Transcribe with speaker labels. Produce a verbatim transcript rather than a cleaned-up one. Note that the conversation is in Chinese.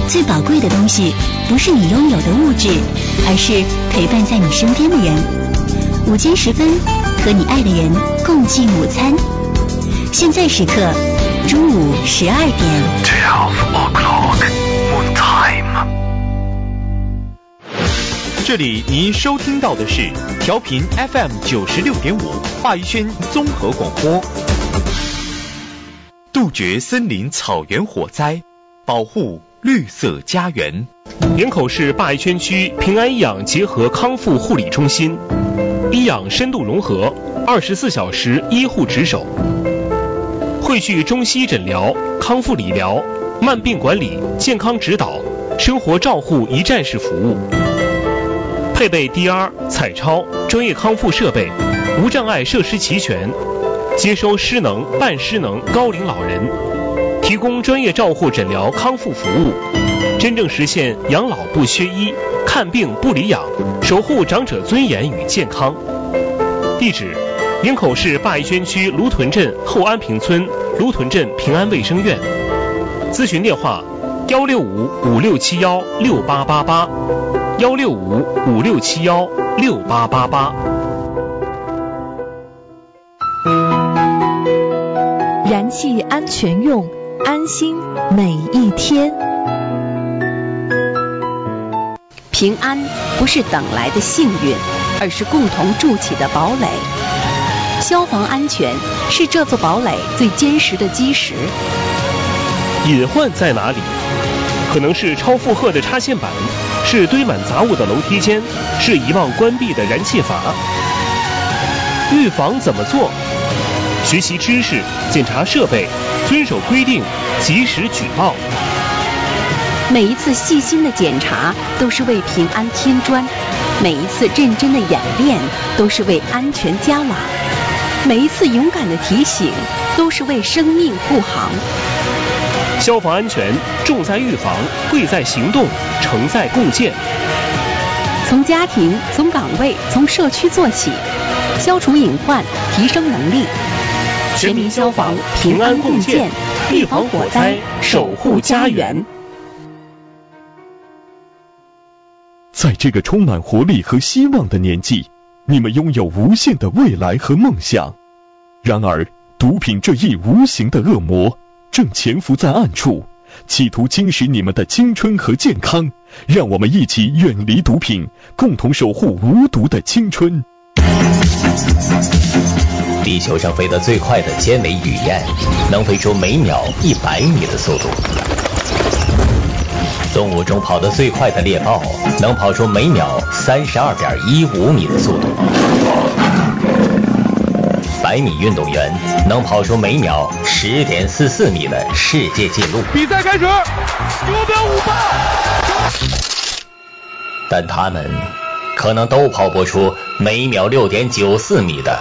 Speaker 1: 最宝贵的东西不是你拥有的物质，而是陪伴在你身边的人。午间时分，和你爱的人共进午餐。现在时刻，中午十二点。
Speaker 2: twelve o'clock moon time。这里您收听到的是调频 F M 九十六点五华宜轩综合广播。杜绝森林草原火灾，保护绿色家园。
Speaker 3: 营口市灞宜轩区平安医养结合康复护理中心，医养深度融合，二十四小时医护值守，汇聚中西医诊疗、康复理疗、慢病管理、健康指导、生活照护一站式服务。配备 D R、彩超、专业康复设备，无障碍设施齐全，接收失能、半失能高龄老人，提供专业照护诊疗康复服务，真正实现养老不缺医，看病不离养，守护长者尊严与健康。地址：营口市灞宜轩区芦屯镇后安平村芦屯镇平安卫生院。咨询电话：幺六五五六七幺六八八八，幺六五五六七幺六八八八。
Speaker 4: 燃气安全用，安心每一天。
Speaker 5: 平安不是等来的幸运，而是共同筑起的堡垒。消防安全是这座堡垒最坚实的基石。
Speaker 3: 隐患在哪里？可能是超负荷的插线板，是堆满杂物的楼梯间，是遗忘关闭的燃气阀。预防怎么做？学习知识，检查设备，遵守规定，及时举报。
Speaker 5: 每一次细心的检查都是为平安添砖，每一次认真的演练都是为安全加瓦，每一次勇敢的提醒都是为生命护航。
Speaker 3: 消防安全重在预防，贵在行动，成在共建。
Speaker 5: 从家庭、从岗位、从社区做起，消除隐患，提升能力。全民消防，平安共建，预防火灾，守护家园。
Speaker 6: 在这个充满活力和希望的年纪，你们拥有无限的未来和梦想。然而，毒品这一无形的恶魔正潜伏在暗处，企图侵蚀你们的青春和健康。让我们一起远离毒品，共同守护无毒的青春。
Speaker 7: 地球上飞得最快的尖尾雨燕，能飞出每秒一百米的速度。动物中跑得最快的猎豹，能跑出每秒三十二点一五米的速度。百米运动员能跑出每秒十点四四米的世界纪录。
Speaker 8: 比赛开始，九秒五八。
Speaker 7: 但他们可能都跑不出每秒六点九四米的